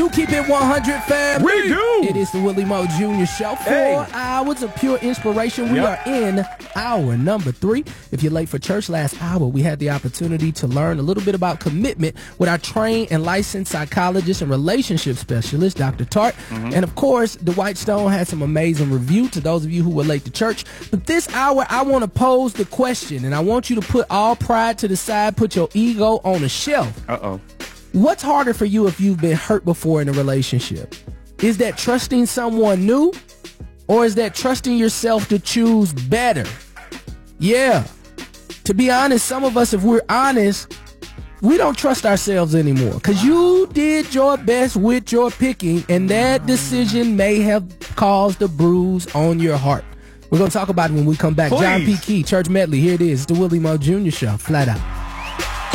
Keep it 100, fam. We do. It is the Willie Moe Jr. Show. 4 hours of pure inspiration. We are in hour number 3. If you're late for church last hour, we had the opportunity to learn a little bit about commitment with our trained and licensed psychologist and relationship specialist, Dr. Tart. And of course, Dwight Stone had some amazing review to those of you who were late to church. But this hour, I want to pose the question, and I want you to put all pride to the side, put your ego on a shelf. What's harder for you if you've been hurt before in a relationship? Is that trusting someone new, or is that trusting yourself to choose better? Yeah. To be honest, some of us, if we're honest, we don't trust ourselves anymore because you did your best with your picking, and that decision may have caused a bruise on your heart. We're going to talk about it when we come back. Please. John P. Key, Church Medley. Here it is. It's the Willie Moe Jr. Show. Flat out.